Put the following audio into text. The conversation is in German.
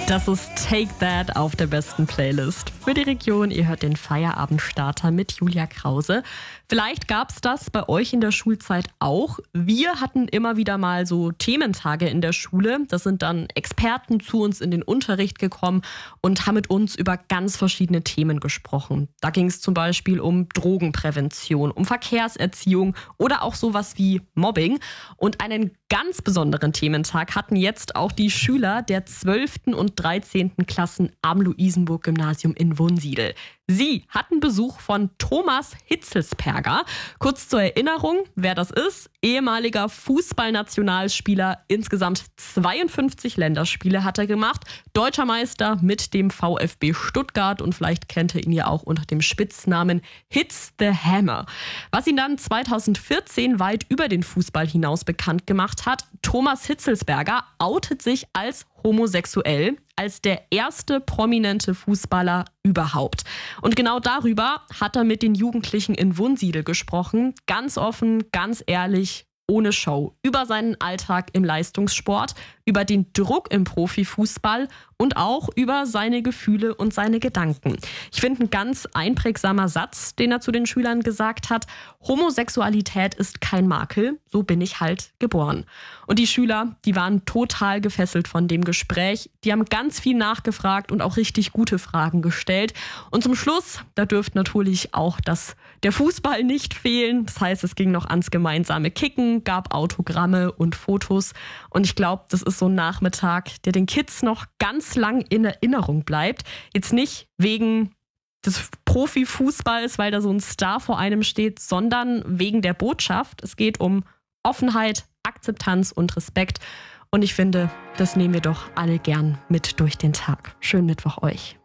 Das ist Take That auf der besten Playlist für die Region. Ihr hört den Feierabendstarter mit Julia Krause. Vielleicht gab es das bei euch in der Schulzeit auch. Wir hatten immer wieder mal so Thementage in der Schule. Das sind dann Experten zu uns in den Unterricht gekommen und haben mit uns über ganz verschiedene Themen gesprochen. Da ging es zum Beispiel um Drogenprävention, um Verkehrserziehung oder auch sowas wie Mobbing. Und einen ganz besonderen Thementag hatten jetzt auch die Schüler der 12. und 13. Klassen am Luisenburg-Gymnasium in Wunsiedel. Sie hatten Besuch von Thomas Hitzelsperger. Kurz zur Erinnerung, wer das ist: ehemaliger Fußballnationalspieler, insgesamt 52 Länderspiele hat er gemacht, deutscher Meister mit dem VfB Stuttgart und vielleicht kennt ihr ihn ja auch unter dem Spitznamen Hitz the Hammer. Was ihn dann 2014 weit über den Fußball hinaus bekannt gemacht hat: Thomas Hitzelsperger outet sich als homosexuell, als der erste prominente Fußballer überhaupt. Und genau darüber hat er mit den Jugendlichen in Wunsiedel gesprochen. Ganz offen, ganz ehrlich, ohne Show. Über seinen Alltag im Leistungssport, über den Druck im Profifußball und auch über seine Gefühle und seine Gedanken. Ich finde, ein ganz einprägsamer Satz, den er zu den Schülern gesagt hat: Homosexualität ist kein Makel, so bin ich halt geboren. Und die Schüler, die waren total gefesselt von dem Gespräch. Die haben ganz viel nachgefragt und auch richtig gute Fragen gestellt. Und zum Schluss, da dürfte natürlich auch der Fußball nicht fehlen. Das heißt, es ging noch ans gemeinsame Kicken, gab Autogramme und Fotos. Und ich glaube, das ist so ein Nachmittag, der den Kids noch ganz lang in Erinnerung bleibt. Jetzt nicht wegen des Profifußballs, weil da so ein Star vor einem steht, sondern wegen der Botschaft. Es geht um Offenheit, Akzeptanz und Respekt. Und ich finde, das nehmen wir doch alle gern mit durch den Tag. Schönen Mittwoch euch.